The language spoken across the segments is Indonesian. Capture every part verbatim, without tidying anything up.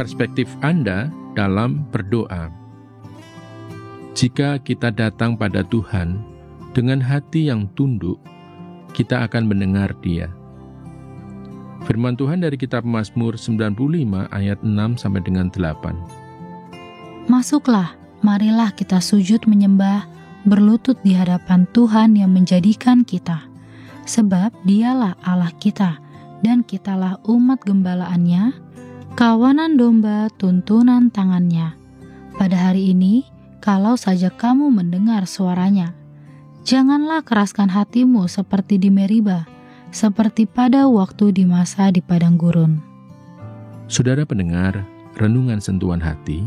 perspektif Anda dalam berdoa. Jika kita datang pada Tuhan dengan hati yang tunduk, kita akan mendengar Dia. Firman Tuhan dari kitab Mazmur sembilan puluh lima ayat enam sampai dengan delapan. Masuklah, marilah kita sujud menyembah, berlutut di hadapan Tuhan yang menjadikan kita. Sebab Dialah Allah kita, dan kitalah umat gembalaannya, kawanan domba tuntunan tangannya. Pada hari ini, kalau saja kamu mendengar suaranya, janganlah keraskan hatimu seperti di Meriba, seperti pada waktu di masa di padang gurun. Saudara pendengar, renungan sentuhan hati.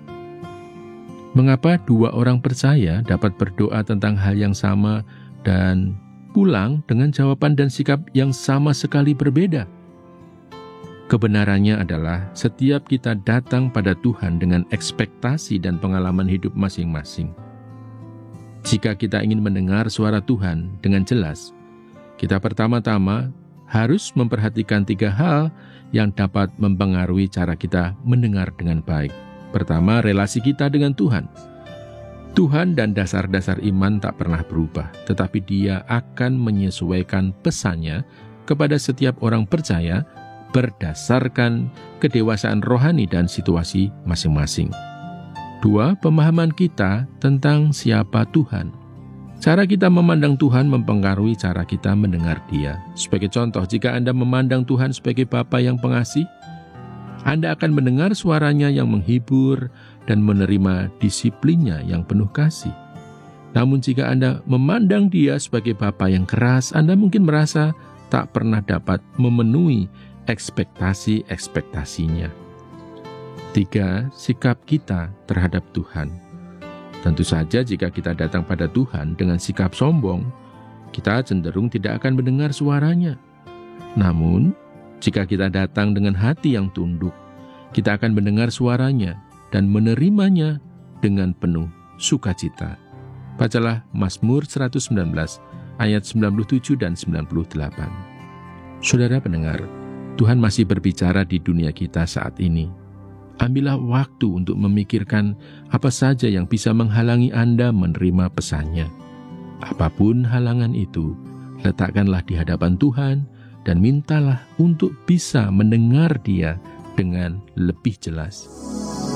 Mengapa dua orang percaya dapat berdoa tentang hal yang sama dan pulang dengan jawaban dan sikap yang sama sekali berbeda? Kebenarannya adalah setiap kita datang pada Tuhan dengan ekspektasi dan pengalaman hidup masing-masing. Jika kita ingin mendengar suara Tuhan dengan jelas, kita pertama-tama harus memperhatikan tiga hal yang dapat mempengaruhi cara kita mendengar dengan baik. Pertama, relasi kita dengan Tuhan. Tuhan dan dasar-dasar iman tak pernah berubah, tetapi Dia akan menyesuaikan pesannya kepada setiap orang percaya berdasarkan kedewasaan rohani dan situasi masing-masing. Dua, pemahaman kita tentang siapa Tuhan. Cara kita memandang Tuhan mempengaruhi cara kita mendengar Dia. Sebagai contoh, jika Anda memandang Tuhan sebagai Bapa yang pengasih, Anda akan mendengar suaranya yang menghibur dan menerima disiplinnya yang penuh kasih. Namun jika Anda memandang Dia sebagai Bapa yang keras, Anda mungkin merasa tak pernah dapat memenuhi ekspektasi-ekspektasinya. Tiga, sikap kita terhadap Tuhan. Tentu saja jika kita datang pada Tuhan dengan sikap sombong, kita cenderung tidak akan mendengar suaranya. Namun, jika kita datang dengan hati yang tunduk, kita akan mendengar suaranya dan menerimanya dengan penuh sukacita. Bacalah Mazmur seratus sembilan belas ayat sembilan puluh tujuh dan sembilan puluh delapan. Saudara pendengar, Tuhan masih berbicara di dunia kita saat ini. Ambillah waktu untuk memikirkan apa saja yang bisa menghalangi Anda menerima pesannya. Apapun halangan itu, letakkanlah di hadapan Tuhan dan mintalah untuk bisa mendengar Dia dengan lebih jelas.